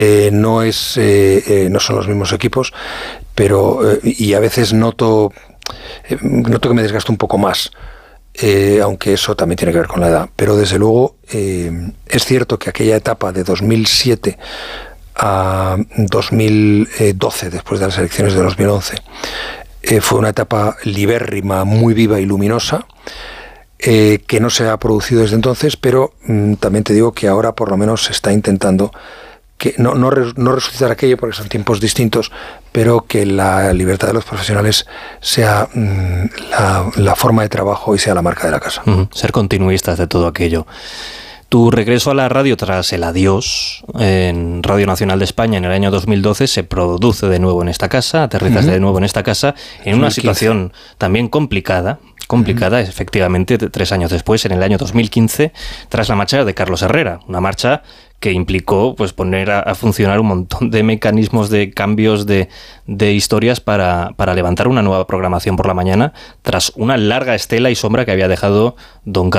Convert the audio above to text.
No son los mismos equipos, pero y a veces noto que me desgasto un poco más, aunque eso también tiene que ver con la edad. Pero desde luego es cierto que aquella etapa de 2007 a 2012, después de las elecciones de 2011, fue una etapa libérrima, muy viva y luminosa, que no se ha producido desde entonces, pero también te digo que ahora por lo menos se está intentando que no resucitar aquello porque son tiempos distintos, pero que la libertad de los profesionales sea la forma de trabajo y sea la marca de la casa. Ser continuistas de todo aquello. Tu regreso a la radio tras el adiós en Radio Nacional de España en el año 2012 se produce de nuevo en esta casa, aterrizas de nuevo en esta casa, en 2015. Una situación también complicada, efectivamente, 3 años después, en el año 2015, tras la marcha de Carlos Herrera, una marcha que implicó pues poner a funcionar un montón de mecanismos de cambios de historias para levantar una nueva programación por la mañana, tras una larga estela y sombra que había dejado don Carlos